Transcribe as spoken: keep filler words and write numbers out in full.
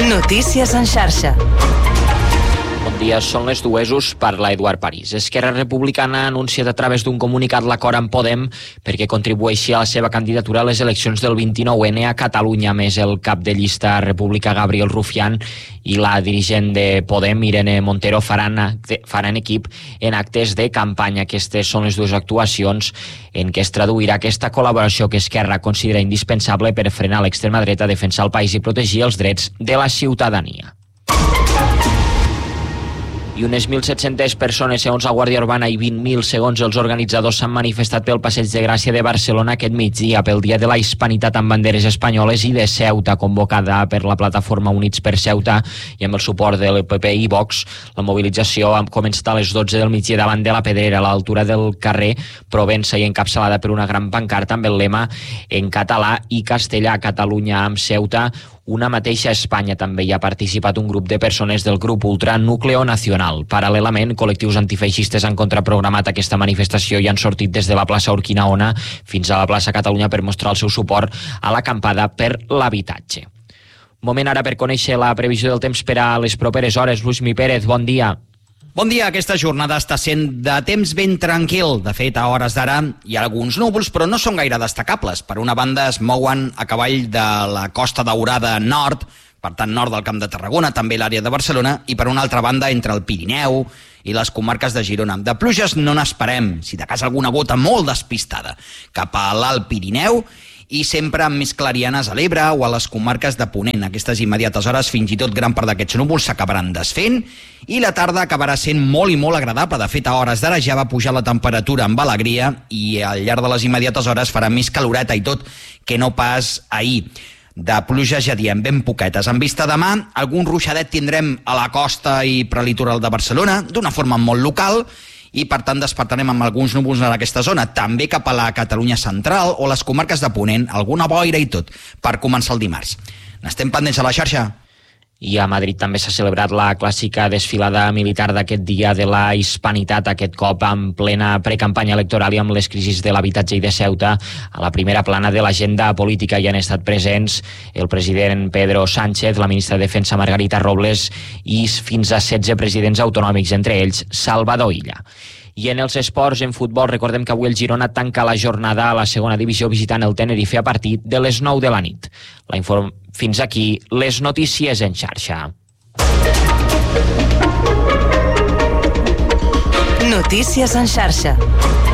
Notícies en xarxa. Bon dia, són les dues, us parla Eduard París. Esquerra Republicana ha anunciat a través d'un comunicat l'acord amb Podem perquè contribueixi a la seva candidatura a les eleccions del vint-i-nou ene a Catalunya. Més el cap de llista republicà Gabriel Rufián i la dirigent de Podem, Irene Montero, faran, faran equip en actes de campanya. Aquestes són les dues actuacions en què es traduirà aquesta col·laboració que Esquerra considera indispensable per frenar l'extrema dreta, defensar el país i protegir els drets de la ciutadania. I unes mil set-centes persones, segons la Guàrdia Urbana, i vint mil, segons els organitzadors, s'han manifestat pel Passeig de Gràcia de Barcelona aquest migdia pel Dia de la Hispanitat amb banderes espanyoles i de Ceuta, convocada per la plataforma Units per Ceuta i amb el suport del P P i Vox. La mobilització ha començat a les dotze del migdia davant de la Pedrera, a l'altura del carrer Provença, i encapçalada per una gran pancarta amb el lema en català i castellà: Catalunya amb Ceuta, una mateixa Espanya. També hi ha participat un grup de persones del grup ultra Núcleo Nacional. Paral·lelament, col·lectius antifeixistes han contraprogramat aquesta manifestació i han sortit des de la plaça Urquinaona fins a la plaça Catalunya per mostrar el seu suport a l'acampada per l'habitatge. Moment ara per conèixer la previsió del temps per a les properes hores. Luismi Pérez, bon dia. Bon dia, aquesta jornada està sent de temps ben tranquil. De fet, a hores d'ara hi ha alguns núvols, però no són gaire destacables. Per una banda es mouen a cavall de la Costa Daurada nord, per tant nord del Camp de Tarragona, també l'àrea de Barcelona, i per una altra banda entre el Pirineu i les comarques de Girona. De pluges no n'esperem, si de cas alguna gota molt despistada, cap a l'Alt Pirineu, i sempre amb més clarianes a l'Ebre o a les comarques de Ponent. Aquestes immediates hores, fins i tot gran part d'aquests núvols s'acabaran desfent i la tarda acabarà sent molt i molt agradable. De fet, a hores d'ara ja va pujar la temperatura amb alegria i al llarg de les immediates hores farà més caloreta i tot que no pas ahir. De pluja ja diem ben poquetes. En vista demà, algun ruixadet tindrem a la costa i prelitoral de Barcelona, d'una forma molt local, i per tant despertarem amb alguns núvols en aquesta zona, també cap a la Catalunya central o les comarques de Ponent, alguna boira i tot, per començar el dimarts. N'estem pendents a la xarxa. I a Madrid també s'ha celebrat la clàssica desfilada militar d'aquest Dia de la Hispanitat, aquest cop en plena precampanya electoral i amb les crisis de l'habitatge i de Ceuta a la primera plana de l'agenda política. Hi han estat presents el president Pedro Sánchez, la ministra de Defensa Margarita Robles i fins a setze presidents autonòmics, entre ells Salvador Illa. I en els esports, en futbol, recordem que avui el Girona tanca la jornada a la segona divisió visitant el Tenerife a partir de les nou de la nit. La inform... Fins aquí les notícies en xarxa. Notícies en xarxa.